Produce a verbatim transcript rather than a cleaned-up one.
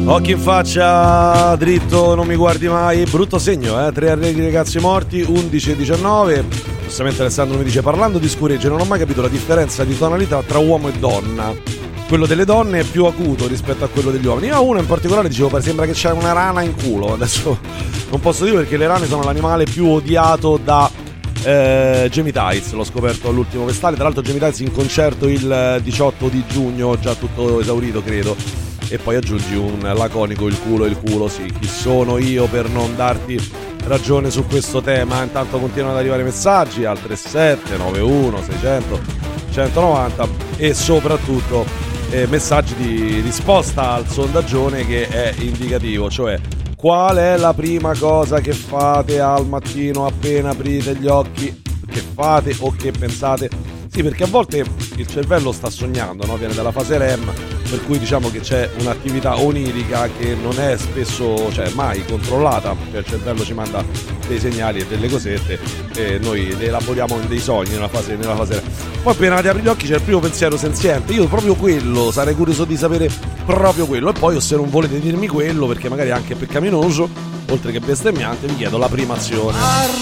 Occhi in faccia, dritto, non mi guardi mai. Brutto segno, eh? Tre ragazzi morti, undici e diciannove. Giustamente Alessandro mi dice: parlando di scuregge, non ho mai capito la differenza di tonalità tra uomo e donna. Quello delle donne è più acuto rispetto a quello degli uomini. Io a uno in particolare dicevo: sembra che c'è una rana in culo. Adesso non posso dire perché le rane sono l'animale più odiato da eh, Jamie Tights. L'ho scoperto all'ultimo festival. Tra l'altro Jamie Tights in concerto il diciotto di giugno, già tutto esaurito credo. E poi aggiungi un laconico il culo e il culo, sì, chi sono io per non darti ragione su questo tema. Intanto continuano ad arrivare messaggi al tre sette nove uno seicento centonovanta e soprattutto eh, messaggi di risposta al sondaggione che è indicativo, cioè qual è la prima cosa che fate al mattino appena aprite gli occhi, che fate o che pensate? Sì, perché a volte il cervello sta sognando, no? Viene dalla fase R E M, per cui diciamo che c'è un'attività onirica che non è spesso, cioè mai controllata, cioè il cervello ci manda dei segnali e delle cosette e noi le elaboriamo in dei sogni nella fase, nella fase R E M. Poi appena ti apri gli occhi c'è il primo pensiero senziente, io proprio quello, sarei curioso di sapere proprio quello, e poi o se non volete dirmi quello, perché magari è anche peccaminoso, oltre che bestemmiante, vi chiedo la prima azione.